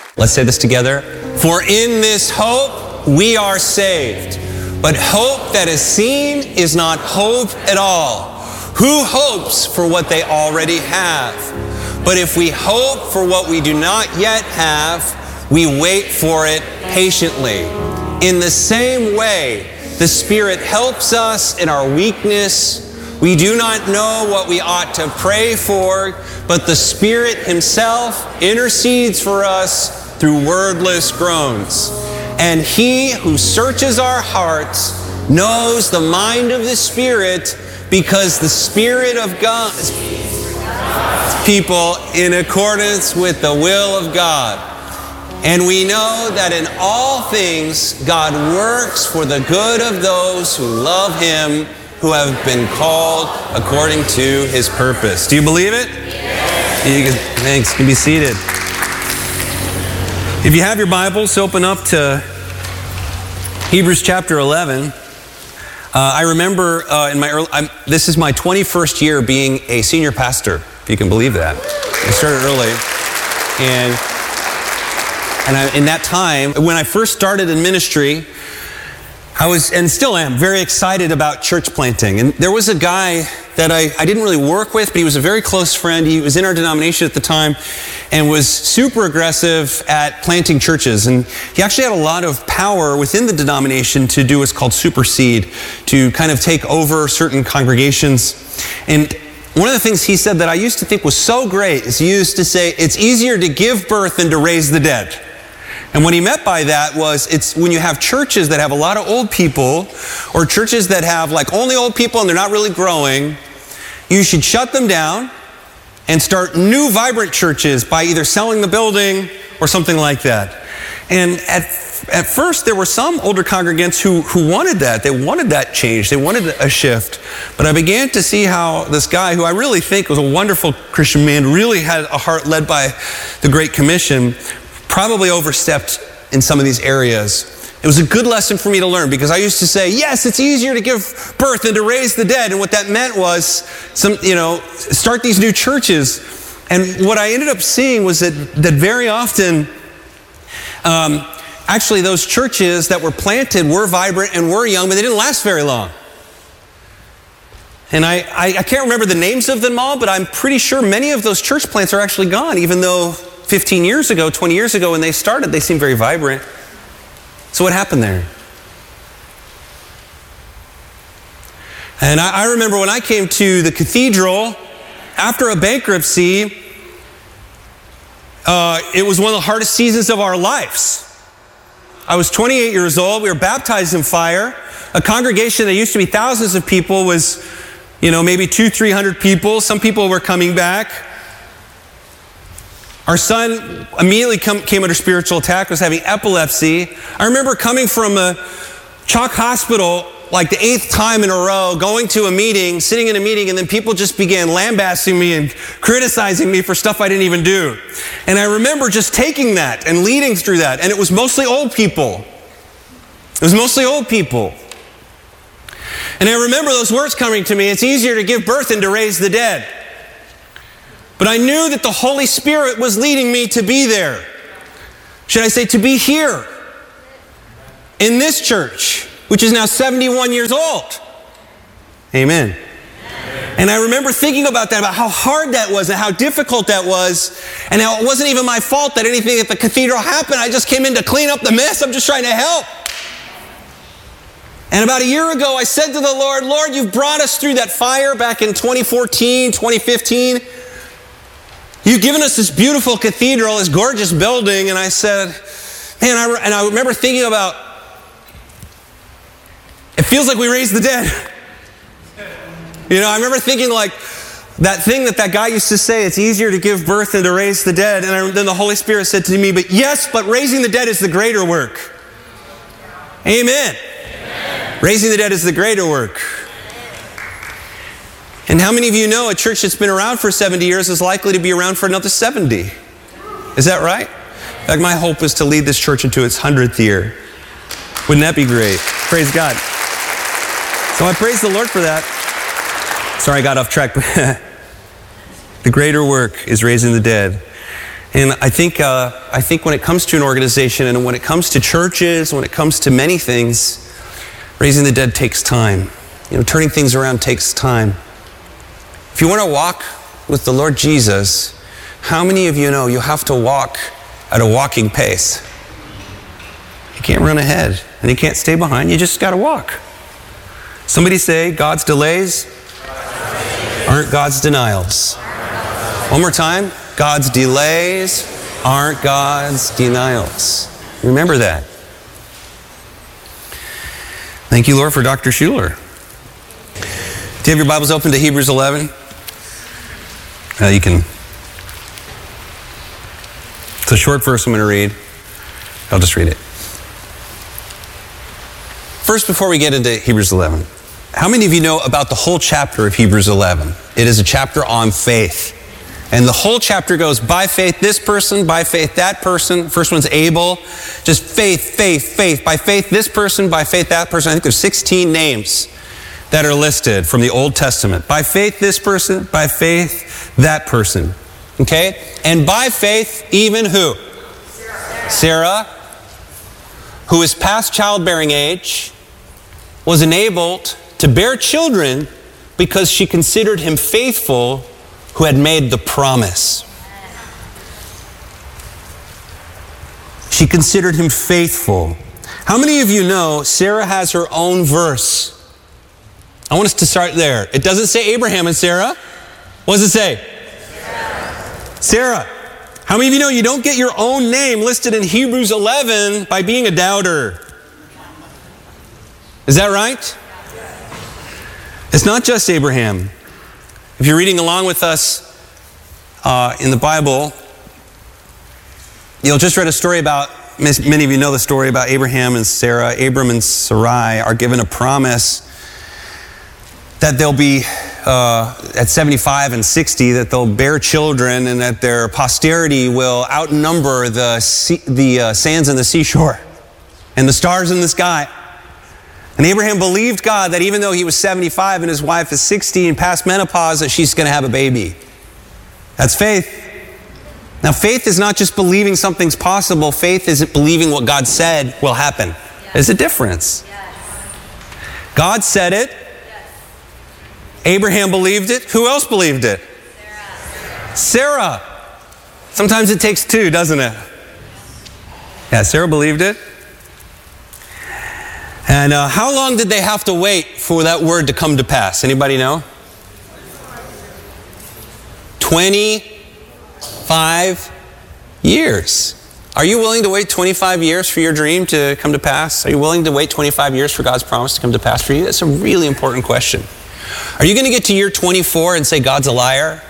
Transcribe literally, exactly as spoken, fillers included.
Let's say this together. For in this hope we are saved. But hope that is seen is not hope at all. Who hopes for what they already have? But if we hope for what we do not yet have, we wait for it patiently. In the same way, the Spirit helps us in our weakness. We do not know what we ought to pray for, but the Spirit Himself intercedes for us through wordless groans. And He who searches our hearts knows the mind of the Spirit, because the Spirit of God people in accordance with the will of God. And we know that in all things God works for the good of those who love Him, who have been called according to His purpose. Do you believe it? Yes. You can, thanks. You can be seated. If you have your Bibles, open up to Hebrews chapter eleven. Uh, I remember uh, in my early, I'm, this is my twenty-first year being a senior pastor, if you can believe that. I started early. And, and I, in that time, when I first started in ministry, I was, and still am, very excited about church planting. And there was a guy that I, I didn't really work with, but he was a very close friend. He was in our denomination at the time and was super aggressive at planting churches. And he actually had a lot of power within the denomination to do what's called supersede, to kind of take over certain congregations. And one of the things he said that I used to think was so great is he used to say, it's easier to give birth than to raise the dead. And what he meant by that was, it's when you have churches that have a lot of old people, or churches that have like only old people and they're not really growing, you should shut them down and start new vibrant churches by either selling the building or something like that. And at at first there were some older congregants who, who wanted that. They wanted that change. They wanted a shift. But I began to see how this guy, who I really think was a wonderful Christian man, really had a heart led by the Great Commission, probably overstepped in some of these areas. It was a good lesson for me to learn, because I used to say, yes, it's easier to give birth than to raise the dead. And what that meant was, some, you know, start these new churches. And what I ended up seeing was that, that very often, um, actually those churches that were planted were vibrant and were young, but they didn't last very long. And I, I, I can't remember the names of them all, but I'm pretty sure many of those church plants are actually gone, even though fifteen years ago, twenty years ago when they started, they seemed very vibrant. So what happened there? And I, I remember when I came to the cathedral after a bankruptcy, uh, it was one of the hardest seasons of our lives. I was twenty-eight years old. We were baptized in fire. A congregation that used to be thousands of people was, you know, maybe two, three hundred people. Some people were coming back. Our son immediately come, came under spiritual attack, was having epilepsy. I remember coming from a Chalk Hospital like the eighth time in a row, going to a meeting, sitting in a meeting, and then people just began lambasting me and criticizing me for stuff I didn't even do. And I remember just taking that and leading through that. And it was mostly old people. It was mostly old people. And I remember those words coming to me, it's easier to give birth than to raise the dead. But I knew that the Holy Spirit was leading me to be there. Should I say to be here in this church, which is now seventy-one years old. Amen. And I remember thinking about that, about how hard that was and how difficult that was, and how it wasn't even my fault that anything at the cathedral happened. I just came in to clean up the mess. I'm just trying to help. And about a year ago, I said to the Lord, Lord, you've brought us through that fire back in twenty fourteen, twenty fifteen. You've given us this beautiful cathedral, this gorgeous building. And I said, man, I, and I remember thinking about, it feels like we raised the dead. You know, I remember thinking like that thing that that guy used to say, it's easier to give birth than to raise the dead. And I, then the Holy Spirit said to me, but yes, but raising the dead is the greater work. Amen. Amen. Raising the dead is the greater work. And how many of you know a church that's been around for seventy years is likely to be around for another seventy? Is that right? In fact, my hope is to lead this church into its hundredth year. Wouldn't that be great? Praise God. So I praise the Lord for that. Sorry, I got off track. The greater work is raising the dead. And I think, uh, I think when it comes to an organization and when it comes to churches, when it comes to many things, raising the dead takes time. You know, turning things around takes time. If you want to walk with the Lord Jesus, how many of you know you have to walk at a walking pace? You can't run ahead and you can't stay behind. You just got to walk. Somebody say, God's delays aren't God's denials. One more time. God's delays aren't God's denials. Remember that. Thank you, Lord, for Doctor Schuler. Do you have your Bibles open to Hebrews eleven? Uh, you can. It's a short verse I'm going to read. I'll just read it. First, before we get into Hebrews eleven, how many of you know about the whole chapter of Hebrews eleven? It is a chapter on faith. And the whole chapter goes, by faith this person, by faith that person. First one's Abel. Just faith, faith, faith. By faith this person, by faith that person. I think there's sixteen names that are listed from the Old Testament. By faith this person, by faith that person. Okay? And by faith even who? Sarah. Sarah, who is past childbearing age, was enabled to bear children because she considered him faithful who had made the promise. She considered him faithful. How many of you know Sarah has her own verse? I want us to start there. It doesn't say Abraham and Sarah. What does it say? Sarah. Sarah. How many of you know you don't get your own name listed in Hebrews eleven by being a doubter? Is that right? It's not just Abraham. If you're reading along with us uh, in the Bible, you'll just read a story about, many of you know the story about Abraham and Sarah. Abram and Sarai are given a promise that they'll be, uh, at seventy-five and sixty, that they'll bear children and that their posterity will outnumber the, sea, the uh, sands on the seashore and the stars in the sky. And Abraham believed God that even though he was seventy-five and his wife is sixty and past menopause, that she's going to have a baby. That's faith. Now, faith is not just believing something's possible. Faith is believing what God said will happen. Yes. There's a difference. Yes. God said it. Yes. Abraham believed it. Who else believed it? Sarah. Sarah. Sometimes it takes two, doesn't it? Yeah, Sarah believed it. And uh, how long did they have to wait for that word to come to pass? Anybody know? twenty-five years. Are you willing to wait twenty-five years for your dream to come to pass? Are you willing to wait twenty-five years for God's promise to come to pass for you? That's a really important question. Are you going to get to year twenty-four and say God's a liar?